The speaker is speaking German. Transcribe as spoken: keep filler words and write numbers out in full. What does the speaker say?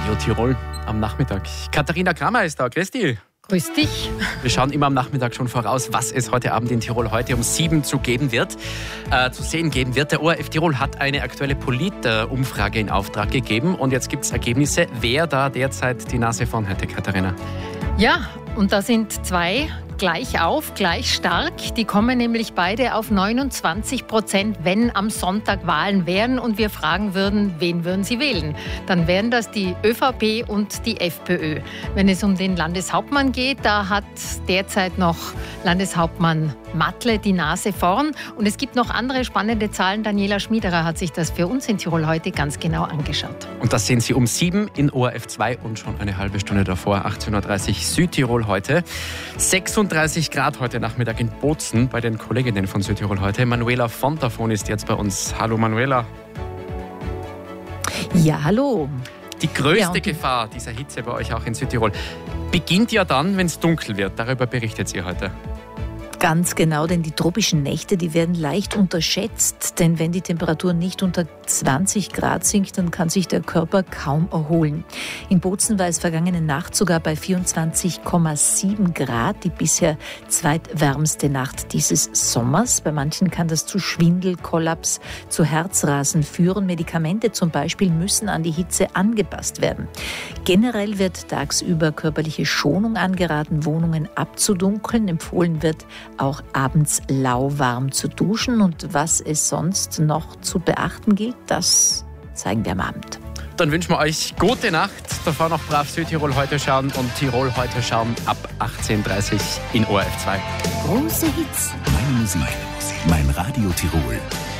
Radio Tirol am Nachmittag. Katharina Kramer ist da. Grüß dich. Grüß dich. Wir schauen immer am Nachmittag schon voraus, was es heute Abend in Tirol heute um sieben zu geben wird, äh, zu sehen geben wird. Der O R F Tirol hat eine aktuelle Polit-Umfrage in Auftrag gegeben und jetzt gibt es Ergebnisse. Wer da derzeit die Nase vorn hätte, Katharina? Ja, und da sind zwei gleich auf, gleich stark. Die kommen nämlich beide auf neunundzwanzig Prozent, wenn am Sonntag Wahlen wären und wir fragen würden, wen würden Sie wählen? Dann wären das die ÖVP und die FPÖ. Wenn es um den Landeshauptmann geht, da hat derzeit noch Landeshauptmann Matle die Nase vorn. Und es gibt noch andere spannende Zahlen. Daniela Schmiederer hat sich das für uns in Tirol heute ganz genau angeschaut. Und das sehen Sie um sieben in O R F zwei und schon eine halbe Stunde davor, achtzehn Uhr dreißig Südtirol heute. sechsunddreißig Grad heute Nachmittag in Bozen bei den Kolleginnen von Südtirol heute. Manuela Fontafon ist jetzt bei uns. Hallo Manuela. Ja, hallo. Die größte ja, die Gefahr dieser Hitze bei euch auch in Südtirol beginnt ja dann, wenn es dunkel wird. Darüber berichtet ihr heute. Ganz genau, denn die tropischen Nächte, die werden leicht unterschätzt. Denn wenn die Temperatur nicht unter zwanzig Grad sinkt, dann kann sich der Körper kaum erholen. In Bozen war es vergangene Nacht sogar bei vierundzwanzig Komma sieben Grad, die bisher zweitwärmste Nacht dieses Sommers. Bei manchen kann das zu Schwindel, Kollaps, zu Herzrasen führen. Medikamente zum Beispiel müssen an die Hitze angepasst werden. Generell wird tagsüber körperliche Schonung angeraten, Wohnungen abzudunkeln. Empfohlen wird auch abends lauwarm zu duschen. Und was es sonst noch zu beachten gilt, das zeigen wir am Abend. Dann wünschen wir euch gute Nacht. Davor noch brav Südtirol heute schauen und Tirol heute schauen ab achtzehn Uhr dreißig in O R F zwei. Große Hits. Meine Musik, mein Radio Tirol.